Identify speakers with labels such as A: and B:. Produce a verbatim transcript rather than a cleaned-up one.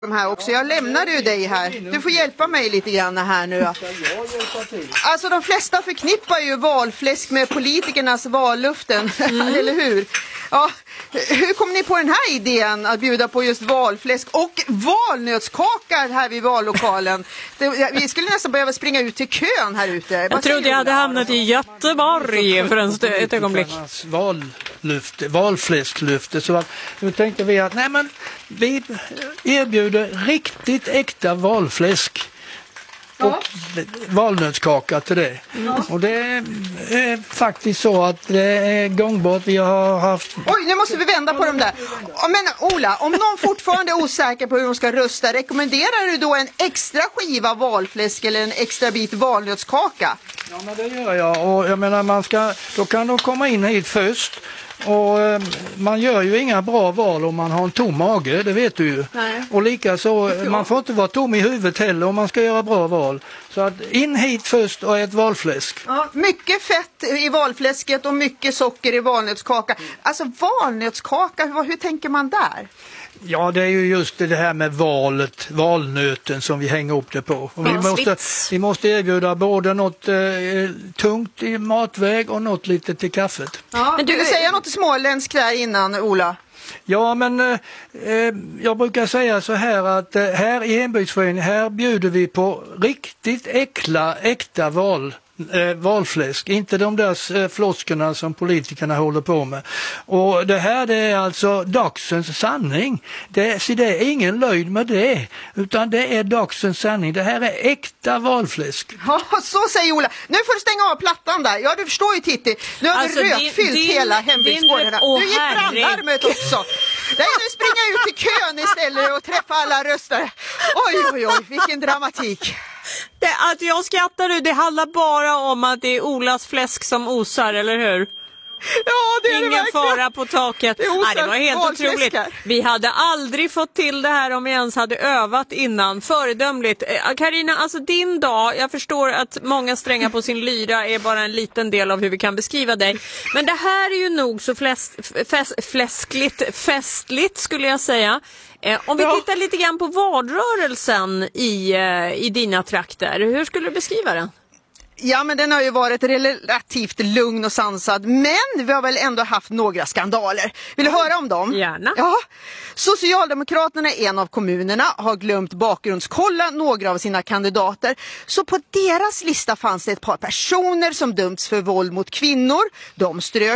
A: de här också. Jag lämnar ju dig här. Du får hjälpa mig lite grann här nu. Alltså de flesta förknippar ju valfläsk med politikernas valluften, mm. eller hur? Ja, hur kom ni på den här idén att bjuda på just valfläsk och valnötskakar här vid vallokalen? Det, vi skulle nästan behöva springa ut till kön här ute.
B: Jag Vad trodde jag hade hamnat i Göteborg för en stö- ett ögonblick.
C: Vallyfte, valfläsklyfte. Så att, nu tänkte vi att nej, men vi erbjuder riktigt äkta valfläsk. Och ja. valnötskaka till det. Ja. Och det är faktiskt så att det är gångbart. Vi har haft...
A: Oj, nu måste vi vända på dem där. Men Ola, om någon fortfarande är osäker på hur de ska rösta, rekommenderar du då en extra skiva valfläsk eller en extra bit valnötskaka?
C: Ja, men det gör jag. Och jag menar, man ska, då kan de komma in hit först. Och eh, man gör ju inga bra val om man har en tom mage, det vet du ju. Nej. Och lika så, man får inte vara tom i huvudet heller om man ska göra bra val. Så att in hit först och ett valfläsk.
A: Ja, mycket fett i valfläsket och mycket socker i valnötskaka. Alltså valnötskaka, hur, hur tänker man där?
C: Ja, det är ju just det här med valet, valnöten som vi hänger upp det på. Och vi, måste, vi måste erbjuda både något eh, tungt i matväg och något lite till kaffet.
A: Ja, men du vill säga något småländskt där innan, Ola?
C: Ja, men eh, jag brukar säga så här att eh, här i hembygdsföreningen, här bjuder vi på riktigt äckla, äkta val. Eh, valfläsk, inte de där eh, floskorna som politikerna håller på med. Och det här det är alltså dagsens sanning. Det, så det är ingen löjd med det, utan det är dagsens sanning. Det här är äkta valfläsk.
A: Ja, så säger Ola. Nu får du stänga av plattan där. Ja, du förstår ju Titti. Nu har alltså, vi rökfyllt din, hela hembygdsgården. Du gick brandlarmet också. Nej, nu springer jag ut till kön istället och träffa alla röstare. Oj, oj, oj, vilken dramatik.
B: Det, att jag skrattar nu, det handlar bara om att det är Olas fläsk som osar, eller hur?
A: Ja, det är
B: Ingen
A: det
B: fara på taket. Det, Nej, det var helt otroligt. Vi hade aldrig fått till det här om vi ens hade övat innan. Föredömligt. Carina, alltså din dag, jag förstår att många strängar på sin lyra är bara en liten del av hur vi kan beskriva dig. Men det här är ju nog så fläs, fäs, fläskligt, festligt skulle jag säga. Eh, om vi ja. tittar lite grann på valrörelsen i, eh, i dina trakter, hur skulle du beskriva den?
A: Ja, men den har ju varit relativt lugn och sansad, men vi har väl ändå haft några skandaler. Vill du höra om dem?
B: Gärna.
A: Ja. Socialdemokraterna i en av kommunerna har glömt bakgrundskolla några av sina kandidater. Så på deras lista fanns det ett par personer som dömts för våld mot kvinnor. De strök